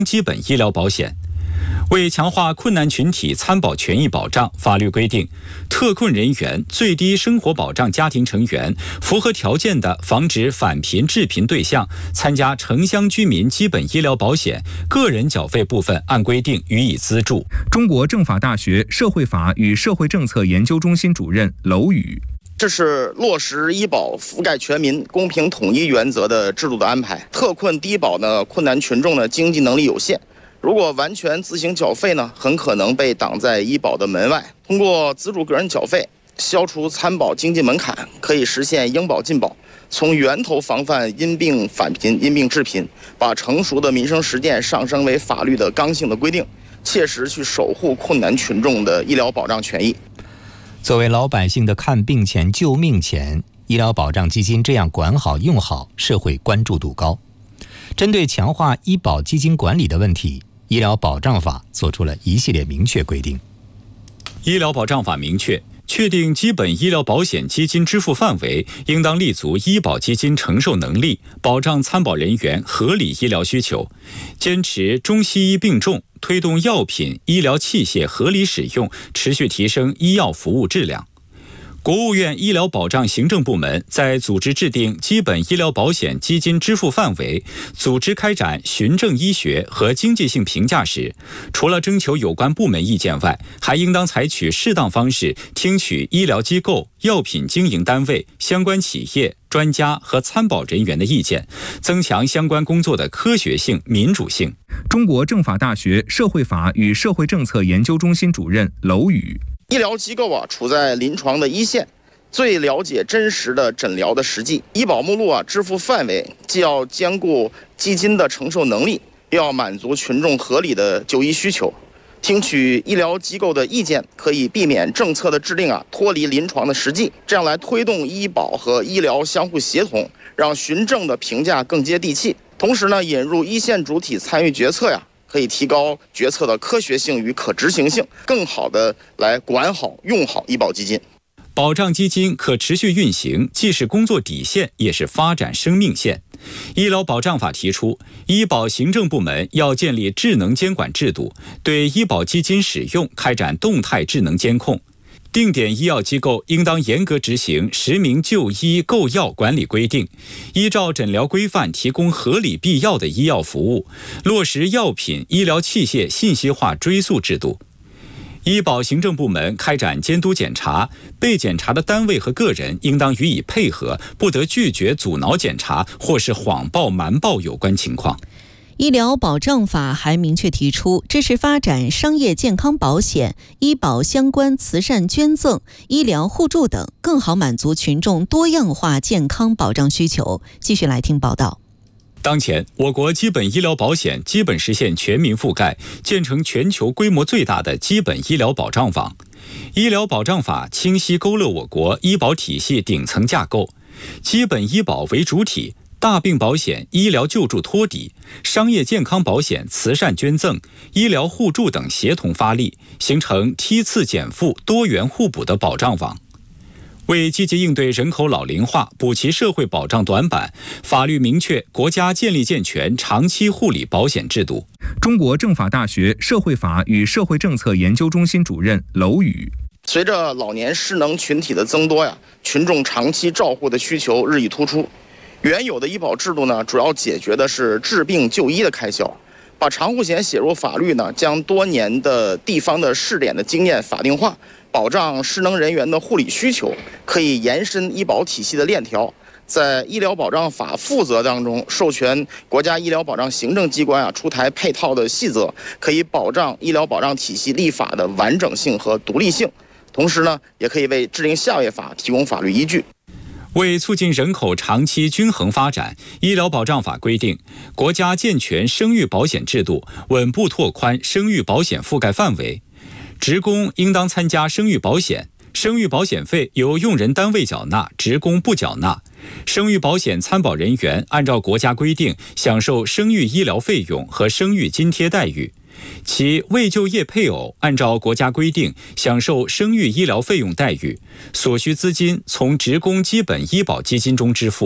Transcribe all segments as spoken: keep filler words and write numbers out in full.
基本医疗保险。为强化困难群体参保权益保障，法律规定，特困人员、最低生活保障家庭成员、符合条件的防止返贫致贫对象参加城乡居民基本医疗保险，个人缴费部分按规定予以资助。 中国政法大学社会法与社会政策研究中心主任娄宇。 这是落实医保覆盖全民、公平统一原则的制度的安排。特困低保呢，困难群众呢经济能力有限，如果完全自行缴费呢，很可能被挡在医保的门外。通过资助个人缴费，消除参保经济门槛，可以实现应保尽保，从源头防范因病返贫、因病致贫，把成熟的民生实践上升为法律的刚性的规定，切实去守护困难群众的医疗保障权益。 作为老百姓的看病钱、救命钱，医疗保障基金这样管好用好，社会关注度高。针对强化医保基金管理的问题，医疗保障法作出了一系列明确规定。 医疗保障法明确，确定基本医疗保险基金支付范围，应当立足医保基金承受能力，保障参保人员合理医疗需求，坚持中西医并重，推动药品、医疗器械合理使用，持续提升医药服务质量。国务院医疗保障行政部门在组织制定基本医疗保险基金支付范围、组织开展循证医学和经济性评价时，除了征求有关部门意见外，还应当采取适当方式听取医疗机构、药品经营单位、相关企业、专家和参保人员的意见，增强相关工作的科学性、民主性。 中国政法大学社会法与社会政策研究中心主任娄宇。 医疗机构啊，处在临床的一线，最了解真实的诊疗的实际。医保目录啊，支付范围既要兼顾基金的承受能力，又要满足群众合理的就医需求。听取医疗机构的意见，可以避免政策的制定啊脱离临床的实际，这样来推动医保和医疗相互协同，让循证的评价更接地气。同时呢，引入一线主体参与决策呀。可以提高决策的科学性与可执行性，更好地来管好用好医保基金。 保障基金可持续运行，既是工作底线，也是发展生命线。医疗保障法提出，医保行政部门要建立智能监管制度，对医保基金使用开展动态智能监控。定点医药机构应当严格执行实名就医购药管理规定，依照诊疗规范提供合理必要的医药服务，落实药品、医疗器械信息化追溯制度。医保行政部门开展监督检查，被检查的单位和个人应当予以配合，不得拒绝阻挠检查或是谎报瞒报有关情况。 医疗保障法还明确提出，支持发展商业健康保险、医保相关慈善捐赠、医疗互助等，更好满足群众多样化健康保障需求。继续来听报道。 当前，我国基本医疗保险基本实现全民覆盖，建成全球规模最大的基本医疗保障网。医疗保障法清晰勾勒我国医保体系顶层架构，基本医保为主体，大病保险、医疗救助托底，商业健康保险、慈善捐赠、医疗互助等协同发力，形成梯次减负、多元互补的保障网。为积极应对人口老龄化，补齐社会保障短板，法律明确国家建立健全长期护理保险制度。 中国政法大学社会法与社会政策研究中心主任娄宇。 随着老年失能群体的增多呀，群众长期照护的需求日益突出。原有的医保制度呢，主要解决的是治病就医的开销，把长护险写入法律呢，将多年的地方的试点的经验法定化，保障失能人员的护理需求，可以延伸医保体系的链条。在医疗保障法负责当中，授权国家医疗保障行政机关啊出台配套的细则，可以保障医疗保障体系立法的完整性和独立性，同时呢，也可以为制定下位法提供法律依据。 为促进人口长期均衡发展，医疗保障法规定，国家健全生育保险制度，稳步拓宽生育保险覆盖范围。职工应当参加生育保险，生育保险费由用人单位缴纳，职工不缴纳。生育保险参保人员按照国家规定享受生育医疗费用和生育津贴待遇。其未就业配偶按照国家规定享受生育医疗费用待遇，所需资金从职工基本医保基金中支付。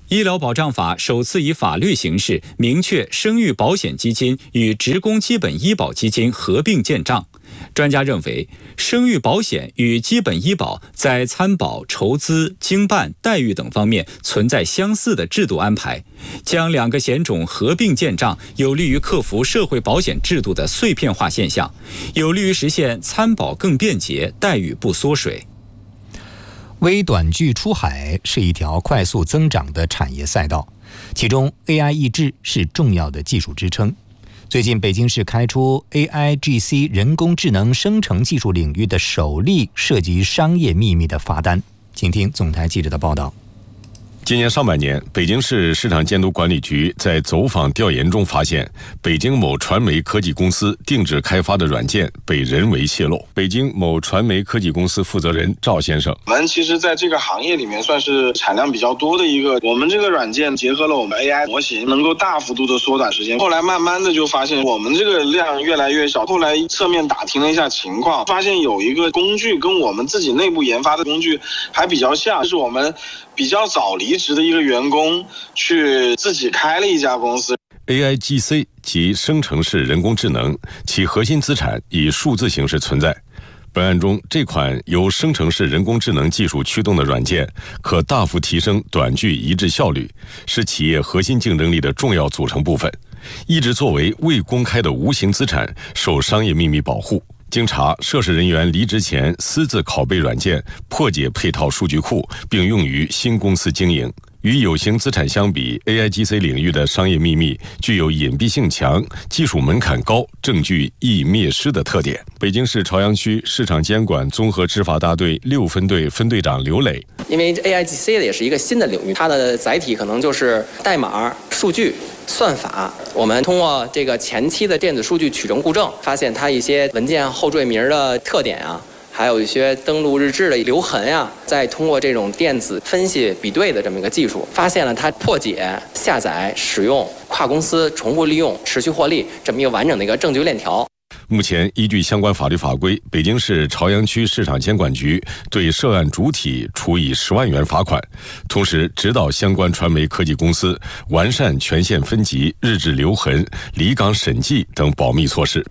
医疗保障法首次以法律形式明确生育保险基金与职工基本医保基金合并建账。专家认为，生育保险与基本医保在参保、筹资、经办、待遇等方面存在相似的制度安排，将两个险种合并建账，有利于克服社会保险制度的碎片化现象，有利于实现参保更便捷、待遇不缩水。 微短剧出海是一条快速增长的产业赛道，其中 A I 译制是重要的技术支撑。最近，北京市开出 A I G C 人工智能生成技术领域的首例涉及商业秘密的罚单。请听总台记者的报道。 今年上半年，北京市市场监督管理局在走访调研中发现，北京某传媒科技公司定制开发的软件被人为泄露。北京某传媒科技公司负责人赵先生： 我们其实在这个行业里面算是产量比较多的一个，我们这个软件结合了我们 A I 模型，能够大幅度的缩短时间。后来慢慢的就发现我们这个量越来越小，后来侧面打听了一下情况，发现有一个工具跟我们自己内部研发的工具还比较像，就是我们比较早离职的一个员工去自己开了一家公司。 A I G C 即生成式人工智能，其核心资产以数字形式存在。本案中，这款由生成式人工智能技术驱动的软件，可大幅提升短句一致效率，是企业核心竞争力的重要组成部分，一直作为未公开的无形资产，受商业秘密保护。经查，涉事人员离职前私自拷贝软件，破解配套数据库，并用于新公司经营。与有形资产相比， A I G C 领域的商业秘密具有隐蔽性强、技术门槛高、证据易灭失的特点。北京市朝阳区市场监管综合执法大队六分队分队长刘磊： 因为 A I G C 也是一个新的领域，它的载体可能就是代码、数据、算法。我们通过这个前期的电子数据取证固证，发现它一些文件后缀名的特点啊，还有一些登录日志的留痕呀、啊，再通过这种电子分析比对的这么一个技术，发现了它破解、下载、使用、跨公司重复利用、持续获利这么一个完整的一个证据链条。 目前，依据相关法律法规，北京市朝阳区市场监管局对涉案主体处以十万元罚款，同时指导相关传媒科技公司完善权限分级、日志留痕、离岗审计等保密措施。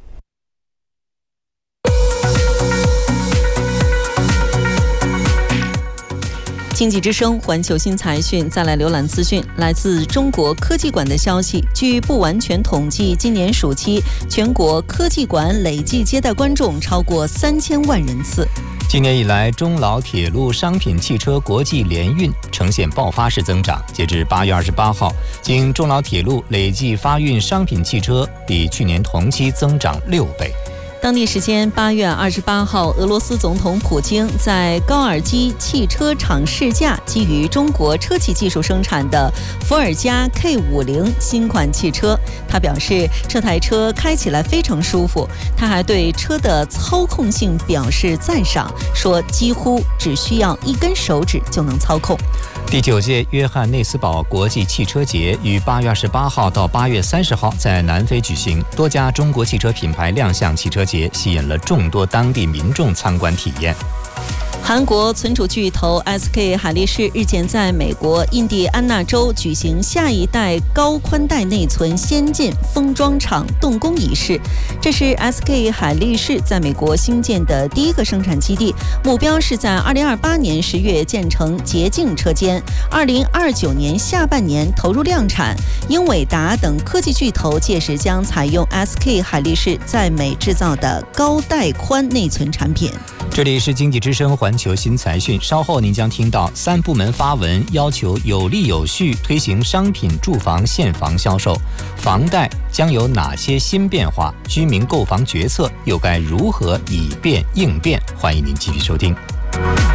经济之声环球新财讯，再来浏览资讯。来自中国科技馆的消息，据不完全统计，今年暑期全国科技馆累计接待观众超过三千万人次。 今年以来，中老铁路商品汽车国际联运呈现爆发式增长。截至八月二十八号，经中老铁路累计发运商品汽车比去年同期增长六倍。 当地时间八月二十八号，俄罗斯总统普京在高尔基汽车厂试驾基于中国车企技术生产的伏尔加 K 五十 新款汽车。他表示，这台车开起来非常舒服。他还对车的操控性表示赞赏，说几乎只需要一根手指就能操控。 第九届约翰内斯堡国际汽车节于八月二十八号到八月三十号在南非举行，多家中国汽车品牌亮相汽车节，吸引了众多当地民众参观体验。韩国存储巨头 S K 海力士日前在美国印第安纳州举行下一代高宽带内存先进封装厂动工仪式，这是 S K 海力士在美国新建的第一个生产基地，目标是在二零二八年十月建成洁净车间，二零二九年下半年投入量产。英伟达等科技巨头届时将采用 S K 海力士在美制造的高带宽内存产品。这里是经济之声环球新财讯，稍后您将听到三部门发文要求有力有序推行商品住房现房销售，房贷将有哪些新变化？居民购房决策又该如何以变应变？欢迎您继续收听。